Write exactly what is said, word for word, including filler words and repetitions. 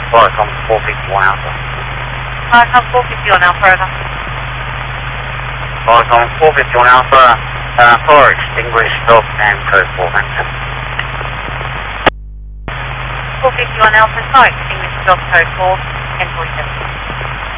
Viacom four fifty-one Alpha. Viacom four fifty-one Alpha, over. Viacom four fifty-one Alpha, uh, fire extinguished, stop, and code four, thanks. four fifty-one Alpha, fire extinguished, stop, code four, ten forty-seven.